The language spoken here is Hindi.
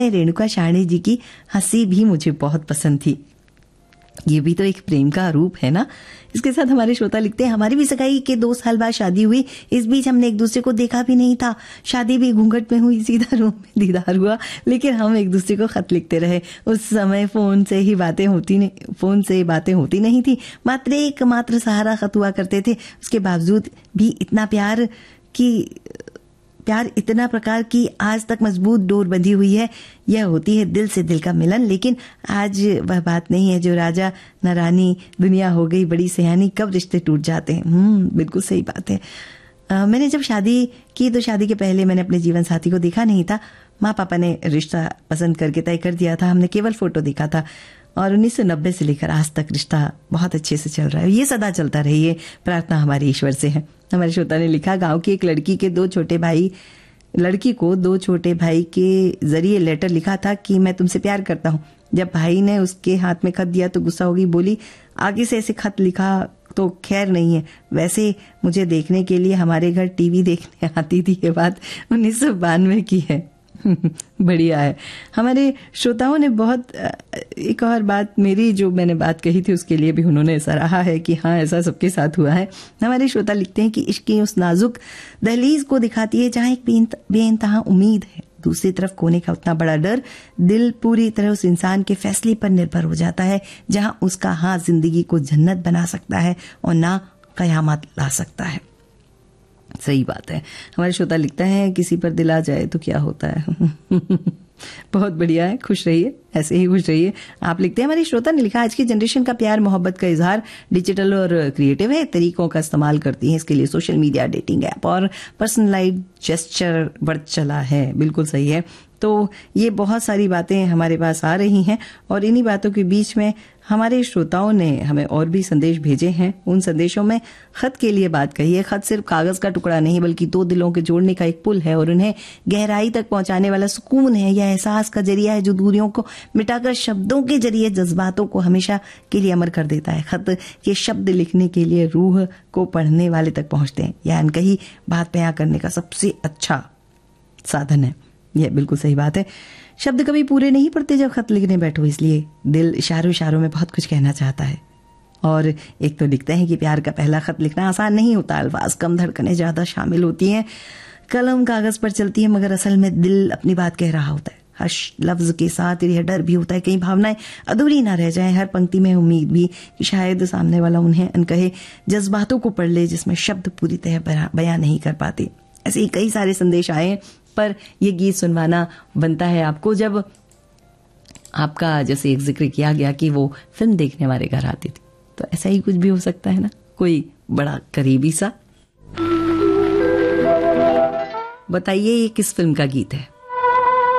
रेणुका शाहणे जी की हंसी भी मुझे बहुत पसंद थी। ये भी तो एक प्रेम का रूप है ना। इसके साथ हमारे श्रोता लिखते हैं, हमारी भी सगाई के 2 साल बाद शादी हुई। इस बीच हमने एक दूसरे को देखा भी नहीं था। शादी भी घूंघट में हुई, सीधा रूम में दीदार हुआ, लेकिन हम एक दूसरे को खत लिखते रहे। उस समय फोन से बातें होती नहीं थी। मात्र सहारा खत हुआ करते थे। उसके बावजूद भी प्यार इतना प्रकार की आज तक मजबूत डोर बंधी हुई है। यह होती है दिल से दिल का मिलन। लेकिन आज वह बात नहीं है जो राजा न रानी, दुनिया हो गई बड़ी सयानी, कब रिश्ते टूट जाते हैं। बिल्कुल सही बात है। मैंने जब शादी की तो शादी के पहले मैंने अपने जीवन साथी को देखा नहीं था। माँ पापा ने रिश्ता पसंद करके तय कर दिया था। हमने केवल फोटो देखा था और 1990 से लेकर आज तक रिश्ता बहुत अच्छे से चल रहा है। ये सदा चलता रही है, प्रार्थना हमारे ईश्वर से है। हमारे श्रोता ने लिखा, गांव की एक लड़की को 2 छोटे भाई के जरिए लेटर लिखा था कि मैं तुमसे प्यार करता हूँ। जब भाई ने उसके हाथ में खत दिया तो गुस्सा हो गई, बोली आगे से ऐसे खत लिखा तो खैर नहीं है। वैसे मुझे देखने के लिए हमारे घर टीवी देखने आती थी। ये बात 1992 की है। बढ़िया है। हमारे श्रोताओं ने बहुत एक और बात, मेरी जो मैंने बात कही थी उसके लिए भी उन्होंने सराहा है कि हाँ ऐसा सबके साथ हुआ है। हमारे श्रोता लिखते हैं कि इश्क की उस नाजुक दहलीज को दिखाती है जहाँ एक बेइंतहा उम्मीद है, दूसरी तरफ खोने का उतना बड़ा डर। दिल पूरी तरह उस इंसान के फैसले पर निर्भर हो जाता है जहाँ उसका हाथ जिंदगी को जन्नत बना सकता है और ना कयामत ला सकता है। सही बात है। हमारे श्रोता लिखता है, किसी पर दिल आ जाए तो क्या होता है। बहुत बढ़िया है, खुश रहिए, ऐसे ही खुश रहिए। आप लिखते हैं, हमारी श्रोता ने लिखा, आज की जनरेशन का प्यार मोहब्बत का इजहार डिजिटल और क्रिएटिव है, तरीकों का इस्तेमाल करती है इसके लिए सोशल मीडिया, डेटिंग ऐप और पर्सनलाइज्ड जेस्चर बढ़ चला है। बिल्कुल सही है। तो ये बहुत सारी बातें हमारे पास आ रही हैं और इन्हीं बातों के बीच में हमारे श्रोताओं ने हमें और भी संदेश भेजे हैं। उन संदेशों में खत के लिए बात कही है। खत सिर्फ कागज का टुकड़ा नहीं बल्कि 2 दिलों के जोड़ने का एक पुल है और उन्हें गहराई तक पहुंचाने वाला सुकून है। यह एहसास का जरिया है जो दूरियों को मिटाकर शब्दों के जरिए जज्बातों को हमेशा के लिए अमर कर देता है। खत के शब्द लिखने के लिए रूह को पढ़ने वाले तक पहुंचते हैं। यह अनकही बात बयां करने का सबसे अच्छा साधन है। यह बिल्कुल सही बात है। शब्द कभी पूरे नहीं पड़ते जब खत लिखने बैठो, इसलिए दिल इशारों में बहुत कुछ कहना चाहता है। और एक तो लिखते हैं कि प्यार का पहला खत लिखना आसान नहीं होता। अल्फाज कम, धड़कनें ज्यादा शामिल होती हैं, कलम कागज पर चलती है, मगर असल में दिल अपनी बात कह रहा होता है। हर लफ्ज के साथ यह डर भी होता है कहीं भावनाएं अधूरी ना रह जाएं। हर पंक्ति में उम्मीद भी कि शायद सामने वाला उन्हें अनकहे जज्बातों को पढ़ ले जिसमें शब्द पूरी तरह बयां नहीं कर पाते। ऐसे ही कई सारे संदेश आए, पर यह गीत सुनवाना बनता है आपको जब आपका, जैसे एक जिक्र किया गया कि वो फिल्म देखने हमारे घर आती थी, तो ऐसा ही कुछ भी हो सकता है ना, कोई बड़ा करीबी सा। बताइए ये किस फिल्म का गीत है।